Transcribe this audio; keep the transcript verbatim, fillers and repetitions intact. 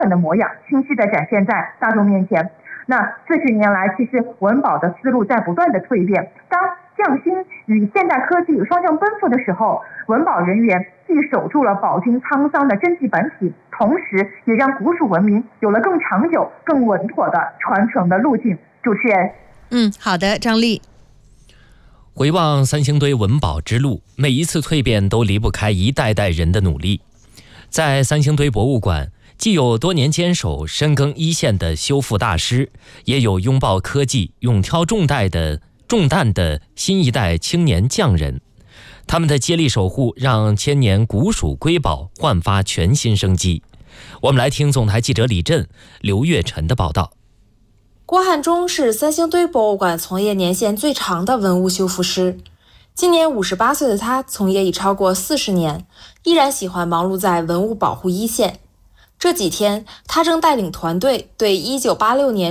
本的模样清晰地展现在大众面前。那四十年来，其实文保的思路在不断的蜕变。当匠心与现代科技双向奔赴的时候，文保人员既守住了饱经沧桑的真迹本体，同时也让古蜀文明有了更长久、更稳妥的传承的路径。主持人， 嗯，好的，张丽。 回望三星堆文保之路，每一次蜕变都离不开一代代人的努力。在三星堆博物馆，既有多年坚守深耕一线的修复大师，也有拥抱科技、勇挑重担的重担的新一代青年匠人。他们的接力守护，让千年古蜀瑰宝焕发全新生机。我们来听总台记者李振、刘月晨的报道。 郭汉忠是三星堆博物馆从业年限最长的文物修复师。今年五十八岁的他，从业已超过四十年，依然喜欢忙碌在文物保护一线。这几天，他正带领团队对一九八六年